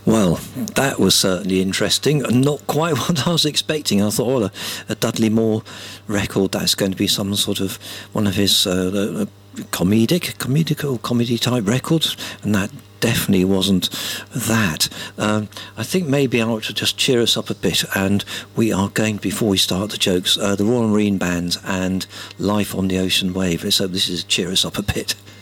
Well, that was certainly interesting. Not quite what I was expecting. I thought, oh, a Dudley Moore record, that's going to be some sort of one of his comedy type records, and that definitely wasn't that. I think maybe I ought to just cheer us up a bit, and we are going, before we start the jokes, the Royal Marine Band and Life on the Ocean Wave. So this is Cheer Us Up a Bit.